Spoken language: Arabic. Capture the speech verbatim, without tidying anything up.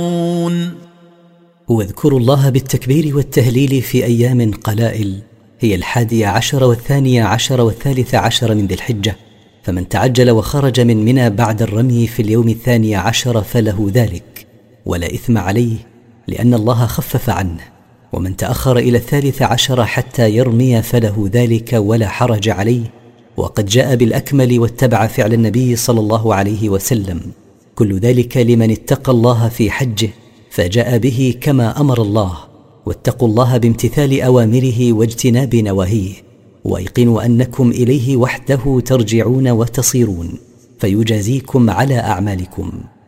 واذكروا الله بالتكبير والتهليل في أيام قلائل، هي الحادية عشر والثانية عشر والثالث عشر من ذي الحجة، فمن تعجل وخرج من منى بعد الرمي في اليوم الثاني عشر فله ذلك ولا إثم عليه، لأن الله خفف عنه. ومن تأخر إلى الثالث عشر حتى يرمي فله ذلك ولا حرج عليه، وقد جاء بالأكمل واتبع فعل النبي صلى الله عليه وسلم. كل ذلك لمن اتقى الله في حجه فجاء به كما أمر الله، واتقوا الله بامتثال أوامره واجتناب نواهيه، وأيقنوا أنكم إليه وحده ترجعون وتصيرون، فيجازيكم على أعمالكم.